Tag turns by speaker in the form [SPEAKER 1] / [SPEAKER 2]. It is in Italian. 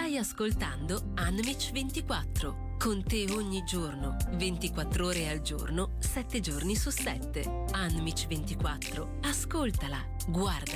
[SPEAKER 1] Stai ascoltando Unmich 24. Con te ogni giorno, 24 ore al giorno, 7 giorni su 7. Unmich 24. Ascoltala, guardala,